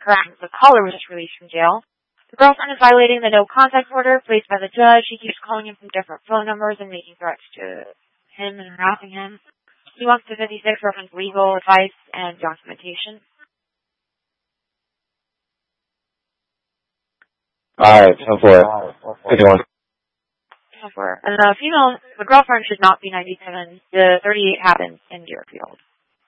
Correct. The caller was just released from jail. The girlfriend is violating the no contact order placed by the judge. She keeps calling him from different phone numbers and making threats to him and harassing him. He wants the 56 reference legal advice and documentation. Alright, so for 51. And the girlfriend should not be 97. The 38 happens in Deerfield.